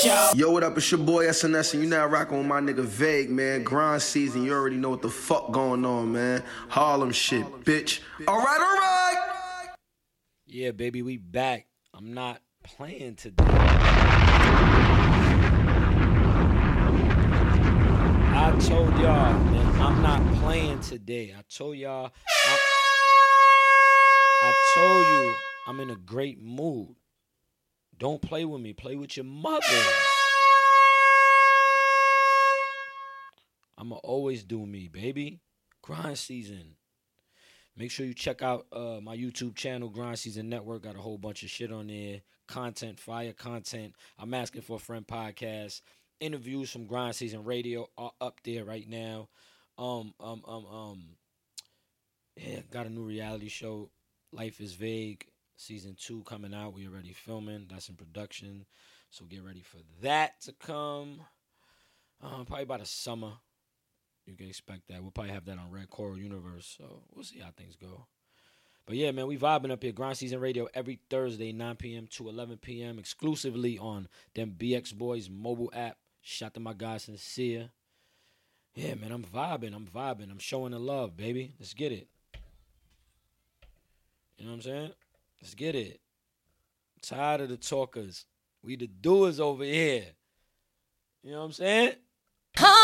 Yo, what up? It's your boy SNS, and you now rocking with my nigga Vague, man. Grind season, you already know what the fuck going on, man. Harlem shit, bitch. All right. Yeah, baby, we back. I'm not playing today. I told y'all that I'm not playing today. I told y'all, I told you I'm in a great mood. Don't play with me. Play with your mother. I'ma always do me, baby. Grind season. Make sure you check out my YouTube channel, Grind Season Network. Got a whole bunch of shit on there. Content, fire content. I'm Asking for a Friend podcast. Interviews from Grind Season Radio are up there right now. Yeah, got a new reality show, Life is Vague. Season 2 coming out. We already filming. That's in production. So get ready for that to come. Probably by the summer. You can expect that. We'll probably have that on Red Coral Universe. So we'll see how things go. But yeah, man, we vibing up here. Grind Season Radio every Thursday, 9 p.m. to 11 p.m. exclusively on them BX Boys mobile app. Shout out to my guy Sincere. Yeah, man, I'm vibing. I'm showing the love, baby. Let's get it. You know what I'm saying? Let's get it. Tired of the talkers. We the doers over here. You know what I'm saying?